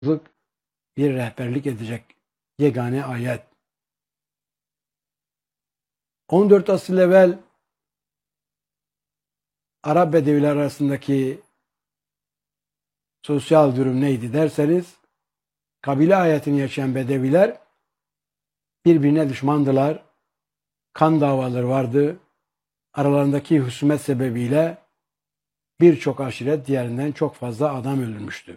bir rehberlik edecek yegane ayet. 14 asır evvel Arap Bedeviler arasındaki sosyal durum neydi derseniz, kabile hayatını yaşayan Bedeviler birbirine düşmandılar. Kan davaları vardı. Aralarındaki husumet sebebiyle birçok aşiret diğerinden çok fazla adam öldürmüştü.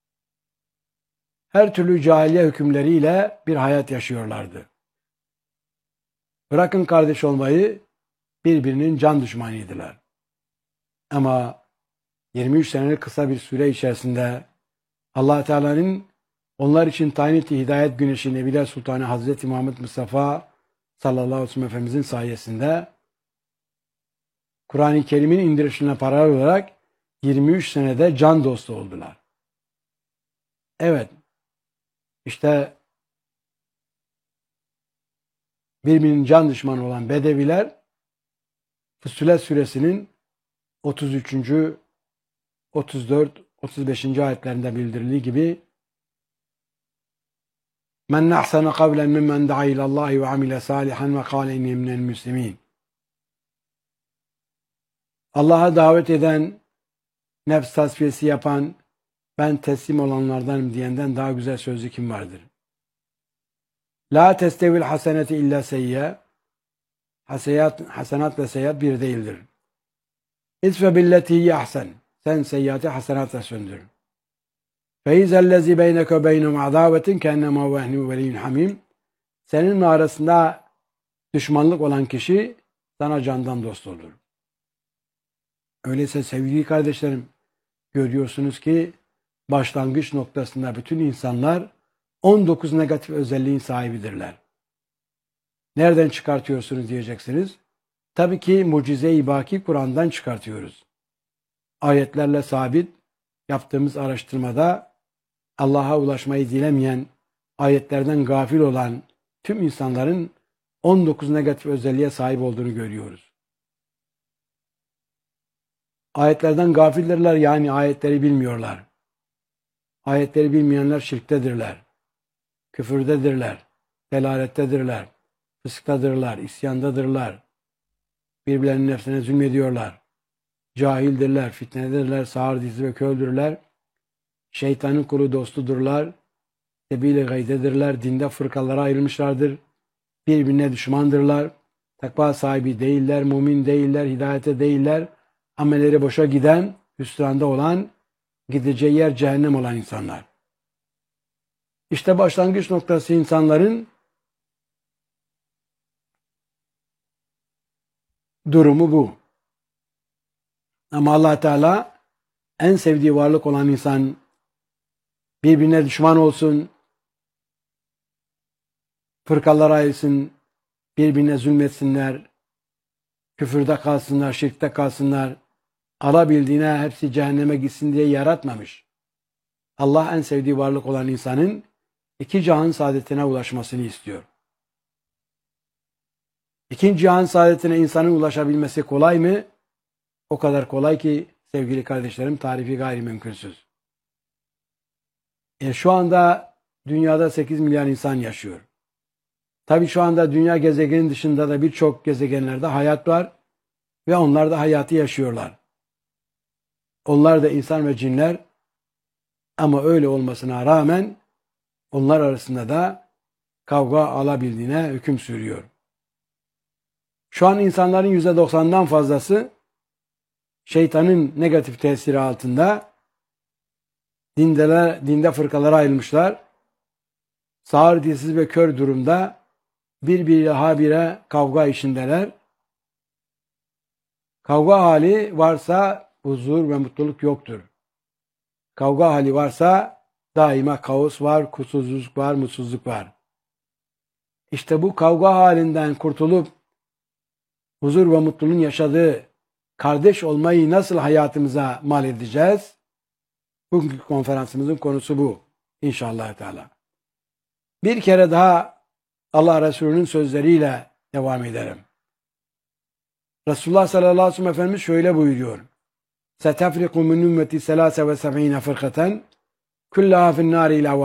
Her türlü cahiliye hükümleriyle bir hayat yaşıyorlardı. Bırakın kardeş olmayı, birbirinin can düşmanıydılar. Ama 23 senelik kısa bir süre içerisinde Allah Teala'nın onlar için tayin ettiği hidayet güneşi Nebiler Sultanı Hazreti Muhammed Mustafa sallallahu aleyhi ve sellem Efendimizin sayesinde Kur'an-ı Kerim'in indirilişine paralel olarak 23 senede can dostu oldular. Evet, işte birbirinin can düşmanı olan Bedeviler Fussilet suresinin 33. 34, 35. ayetlerinde bildirildiği gibi Men ahsana kavlen mimmen da'a ilallahi ve amile salihan ve kâle inni minel müslimin. Allah'a davet eden, nefs tasfiyesi yapan, ben teslim olanlardanım diyenden daha güzel sözlü kim vardır? La testevil haseneti illa seyye. Hasenat ve seyyiat bir değildir. İsfe billeti ahsen. Sen seyyiatı hasenatla söndür. Feyizellezi beyneke ve beynehum adavetin kennema vehni veliyyun hamim. Senin arasında düşmanlık olan kişi sana candan dost olur. Öyleyse sevgili kardeşlerim, görüyorsunuz ki başlangıç noktasında bütün insanlar 19 negatif özelliğin sahibidirler. Nereden çıkartıyorsunuz diyeceksiniz. Tabii ki mucize-i baki Kur'an'dan çıkartıyoruz. Ayetlerle sabit yaptığımız araştırmada Allah'a ulaşmayı dilemeyen, ayetlerden gafil olan tüm insanların 19 negatif özelliğe sahip olduğunu görüyoruz. Ayetlerden gafildirler, yani ayetleri bilmiyorlar. Ayetleri bilmeyenler şirktedirler, küfürdedirler, delalettedirler, fısktadırlar, isyandadırlar, birbirlerinin nefsine zulmediyorlar, cahildirler, fitnedirler, sağır dizi ve köldürler, şeytanın kulu dostudurlar, sebil-i gaydedirler, dinde fırkalara ayrılmışlardır, birbirine düşmandırlar, takva sahibi değiller, mümin değiller, hidayete değiller, amelleri boşa giden, hüsranda olan, gideceği yer cehennem olan insanlar. İşte başlangıç noktası insanların durumu bu. Ama Allah Teala en sevdiği varlık olan insan birbirine düşman olsun, fırkalara ayrılsın, birbirine zulmetsinler, küfürde kalsınlar, şirkte kalsınlar, alabildiğine hepsi cehenneme gitsin diye yaratmamış. Allah en sevdiği varlık olan insanın iki cihan saadetine ulaşmasını istiyor. İkinci cihan saadetine insanın ulaşabilmesi kolay mı? O kadar kolay ki sevgili kardeşlerim, tarifi gayrimümkünsüz. Şu anda dünyada 8 milyar insan yaşıyor. Tabii şu anda dünya gezegenin dışında da birçok gezegenlerde hayat var ve onlar da hayatı yaşıyorlar. Onlar da insan ve cinler, ama öyle olmasına rağmen onlar arasında da kavga alabildiğine hüküm sürüyor. Şu an insanların %90'dan fazlası şeytanın negatif tesiri altında, dinde fırkalara ayrılmışlar, sağır, dilsiz ve kör durumda birbiriyle habire kavga içindeler. Kavga hali varsa huzur ve mutluluk yoktur. Kavga hali varsa daima kaos var, kusursuzluk var, mutsuzluk var. İşte bu kavga halinden kurtulup huzur ve mutluluğun yaşadığı kardeş olmayı nasıl hayatımıza mal edeceğiz? Bugünkü konferansımızın konusu bu. İnşallah Teala. Bir kere daha Allah Resulü'nün sözleriyle devam edelim. Resulullah sallallahu aleyhi ve sellem Efendimiz şöyle buyuruyor. Setefriku min ümmeti selase ve seb'ine fırkaten Küllaha fin nâri ila